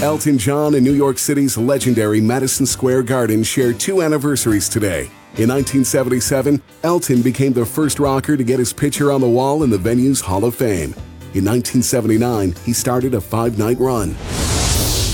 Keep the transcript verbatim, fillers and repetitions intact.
Elton John and New York City's legendary Madison Square Garden share two anniversaries today. In nineteen seventy-seven, Elton became the first rocker to get his picture on the wall in the venue's Hall of Fame. In nineteen seventy-nine, he started a five-night run.